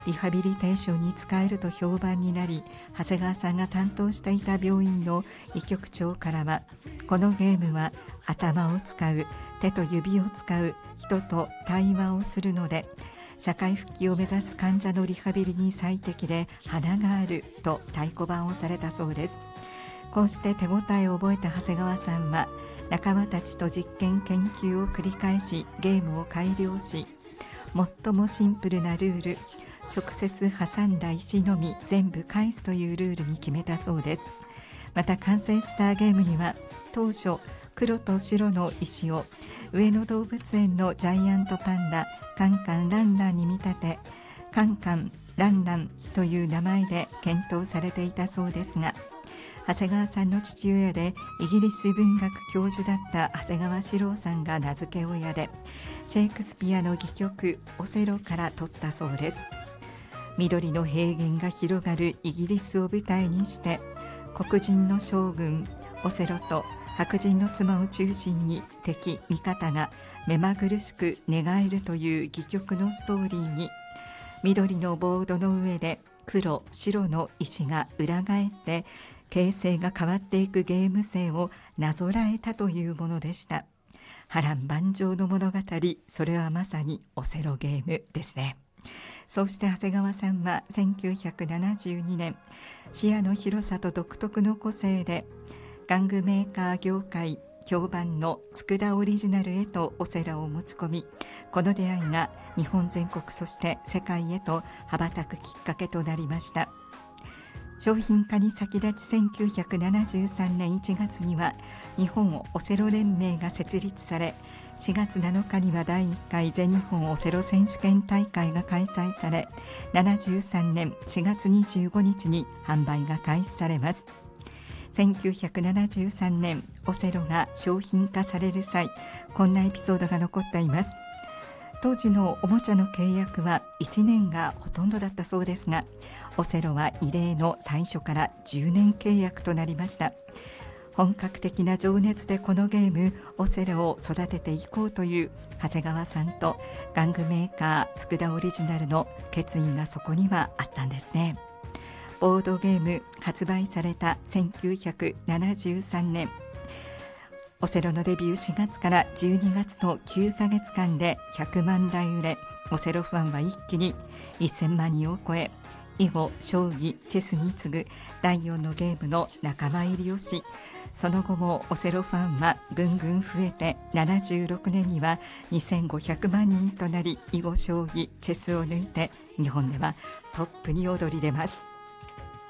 リハビリテーションに使えると評判になり、長谷川さんが担当していた病院の医局長からは、このゲームは頭を使う、手と指を使う、人と対話をするので社会復帰を目指す患者のリハビリに最適で花があると太鼓判をされたそうです。こうして手応えを覚えた長谷川さんは、仲間たちと実験研究を繰り返しゲームを改良し、最もシンプルなルール、直接挟んだ石のみ全部返すというルールに決めたそうです。また完成したゲームには、当初黒と白の石を上野動物園のジャイアントパンダカンカンランランに見立て、カンカンランランという名前で検討されていたそうですが、長谷川さんの父親でイギリス文学教授だった長谷川史郎さんが名付け親で、シェイクスピアの戯曲オセロから取ったそうです。緑の平原が広がるイギリスを舞台にして、黒人の将軍オセロと白人の妻を中心に敵味方が目まぐるしく寝返るという戯曲のストーリーに、緑のボードの上で黒白の石が裏返って形勢が変わっていくゲーム性をなぞらえたというものでした。波乱万丈の物語、それはまさにオセロゲームですね。そうして長谷川さんは1972年、視野の広さと独特の個性で玩具メーカー業界評判の佃オリジナルへとオセロを持ち込み、この出会いが日本全国そして世界へと羽ばたくきっかけとなりました。商品化に先立ち1973年1月には日本オセロ連盟が設立され、4月7日には第1回全日本オセロ選手権大会が開催され、73年4月25日に販売が開始されます。1973年オセロが商品化される際、こんなエピソードが残っています。当時のおもちゃの契約は1年がほとんどだったそうですが、オセロは異例の最初から10年契約となりました。本格的な情熱でこのゲームオセロを育てていこうという長谷川さんと玩具メーカー佃オリジナルの決意がそこにはあったんですね。ボードゲーム発売された1973年、オセロのデビュー4月から12月の9ヶ月間で100万台売れ、オセロファンは一気に1000万人を超え、囲碁、将棋、チェスに次ぐ第4のゲームの仲間入りをし、その後もオセロファンはぐんぐん増えて、76年には2500万人となり、囲碁、将棋、チェスを抜いて日本ではトップに躍り出ます。